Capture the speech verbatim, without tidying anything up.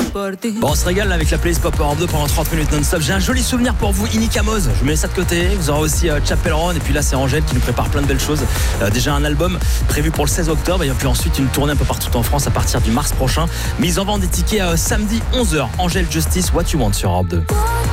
Bon, on se régale là, avec la playlist Pop Europe deux pendant trente minutes non-stop. J'ai un joli souvenir pour vous, Inikamos. Je vous mets ça de côté. Vous aurez aussi euh, Chapel Roan. Et puis là, c'est Angèle qui nous prépare plein de belles choses. Euh, déjà un album prévu pour le seize octobre. Et puis ensuite, une tournée un peu partout en France à partir du mars prochain. Mise en vente des tickets euh, samedi onze heures. Angèle Justice, What You Want sur Europe deux.